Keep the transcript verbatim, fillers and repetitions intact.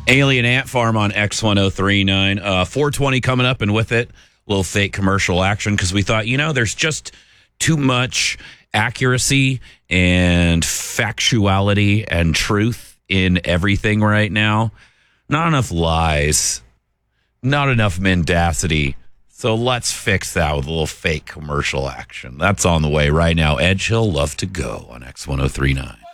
Alien Ant Farm on X ten thirty-nine. Uh, four twenty coming up, and with it, a little fake commercial action because we thought, you know, there's just too much accuracy and factuality and truth in everything right now. Not enough lies, not enough mendacity. So let's fix that with a little fake commercial action. That's on the way right now. Edge Hill, Love to Go on X ten thirty-nine.